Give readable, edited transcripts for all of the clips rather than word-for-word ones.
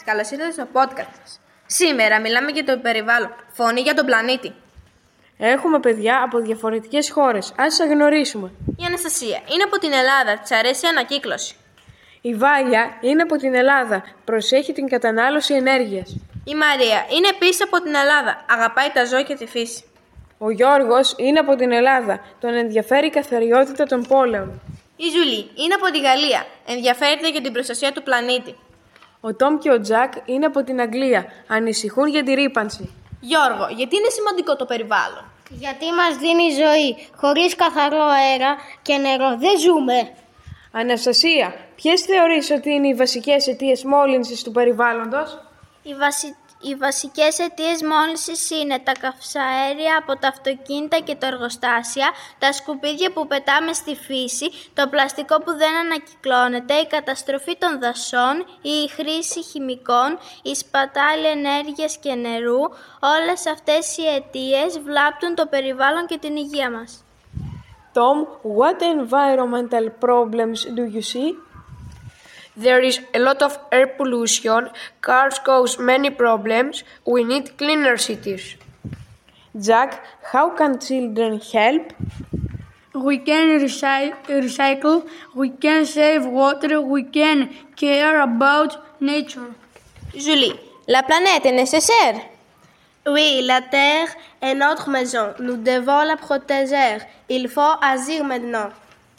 καλώς ήρθατε στο podcast μας. Σήμερα μιλάμε για το περιβάλλον, φωνή για τον πλανήτη. Έχουμε παιδιά από διαφορετικές χώρες. Ας σας γνωρίσουμε. Η Αναστασία είναι από την Ελλάδα, της αρέσει η ανακύκλωση. Η Βάλια είναι από την Ελλάδα. Προσέχει την κατανάλωση ενέργειας. Η Μαρία είναι επίσης από την Ελλάδα, αγαπάει τα ζώα και τη φύση. Ο Γιώργος είναι από την Ελλάδα. Τον ενδιαφέρει η καθαριότητα των πόλεων. Η Ζουλή είναι από τη Γαλλία, ενδιαφέρεται για την προστασία του πλανήτη. Ο Τόμ και ο Τζακ είναι από την Αγγλία. Ανησυχούν για τη ρύπανση. Γιώργο, γιατί είναι σημαντικό το περιβάλλον? Γιατί μας δίνει ζωή. Χωρίς καθαρό αέρα και νερό δεν ζούμε. Αναστασία, ποιες θεωρείς ότι είναι οι βασικές αιτίες μόλυνσης του περιβάλλοντος? Οι βασικές αιτίες μόλυνσης είναι τα καυσαέρια από τα αυτοκίνητα και τα εργοστάσια, τα σκουπίδια που πετάμε στη φύση, το πλαστικό που δεν ανακυκλώνεται, η καταστροφή των δασών, η χρήση χημικών, η σπατάλη ενέργειας και νερού. Όλες αυτές οι αιτίες βλάπτουν το περιβάλλον και την υγεία μας. Tom, what environmental problems do you see? There is a lot of air pollution, cars cause many problems, we need cleaner cities. Jack, how can children help? We can recycle, we can save water, we can care about nature. Julie, la planète est nécessaire? Oui, la terre est notre maison. Nous devons la protéger. Il faut agir maintenant.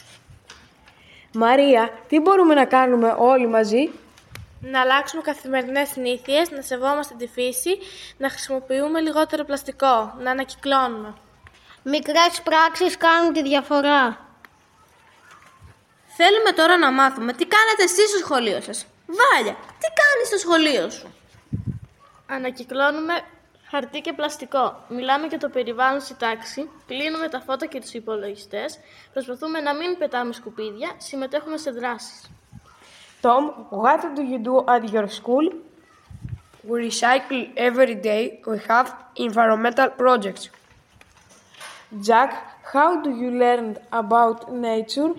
Μαρία, τι μπορούμε να κάνουμε όλοι μαζί? Να αλλάξουμε καθημερινές συνήθειες, να σεβόμαστε τη φύση, να χρησιμοποιούμε λιγότερο πλαστικό, να ανακυκλώνουμε. Μικρές πράξεις κάνουν τη διαφορά. Θέλουμε τώρα να μάθουμε τι κάνετε εσείς στο σχολείο σας. Βάλια, τι κάνεις στο σχολείο σου? Ανακυκλώνουμε χαρτί και πλαστικό. Μιλάμε για το περιβάλλον στη τάξη, κλείνουμε τα φώτα και τους υπολογιστές, προσπαθούμε να μην πετάμε σκουπίδια, συμμετέχουμε σε δράσεις. Tom, what do you do at your school? We recycle every day, we have environmental projects. Jack, how do you learn about nature?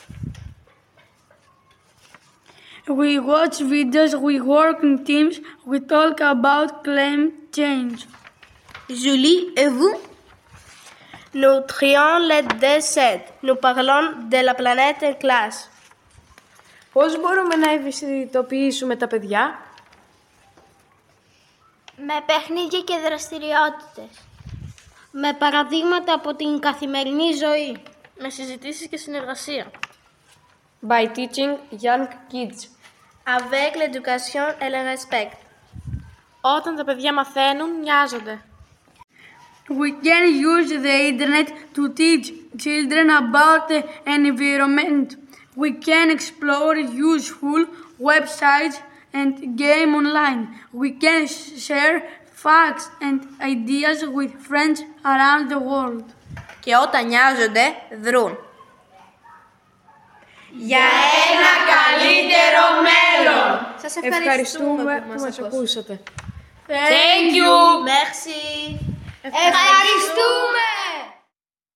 We watch videos, we work in teams, we talk about climate change. Julie, et vous? Nous trions les déchets. Nous parlons de la planète en classe. Πώς μπορούμε να ευαισθητοποιήσουμε τα παιδιά? Με παιχνίδια και δραστηριότητες. Με παραδείγματα από την καθημερινή ζωή. Με συζητήσεις και συνεργασία. By teaching young kids. Avec l'éducation et le respect. Όταν τα παιδιά μαθαίνουν, νοιάζονται. We can use the internet to teach children about the environment. We can explore useful websites and game online. We can share facts and ideas with friends around the world. Και όταν νοιάζονται, δρούν. Για ένα καλύτερο μέλλον! Σας Ευχαριστούμε που μας ακούσατε. Thank you! Merci! Ευχαριστούμε!